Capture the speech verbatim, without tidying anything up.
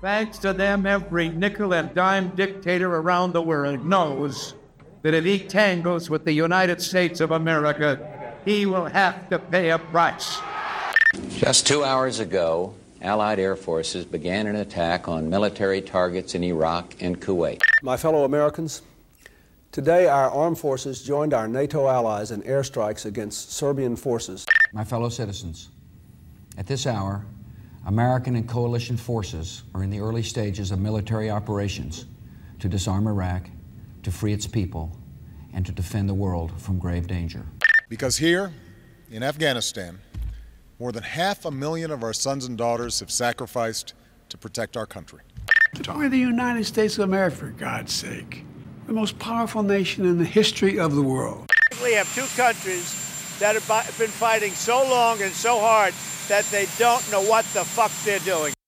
Thanks to them, every nickel and dime dictator around the world knows that if he tangles with the United States of America, he will have to pay a price. Just two hours ago, Allied air forces began an attack on military targets in Iraq and Kuwait. My fellow Americans, today our armed forces joined our NATO allies in airstrikes against Serbian forces. My fellow citizens, at this hour, American and coalition forces are in the early stages of military operations to disarm Iraq, to free its people, and to defend the world from grave danger. Because here, in Afghanistan, more than half a million of our sons and daughters have sacrificed to protect our country. We're the United States of America, for God's sake. The most powerful nation in the history of the world. We have two countries that have been fighting so long and so hard that they don't know what the fuck they're doing.